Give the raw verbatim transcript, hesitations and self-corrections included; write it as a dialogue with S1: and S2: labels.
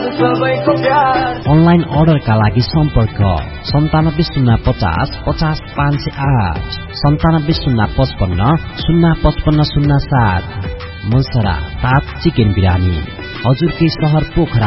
S1: Online अर्डरका लागि सम्पर्क सन्तानब्बे शून्य पचास पचास पाँच सय आठ सन्तानब्बे शून्य पचपन्न शून्य पचपन्न शून्य सात। मुसरा ताप चिकन बिरानी हजुरकै सहर पोखरा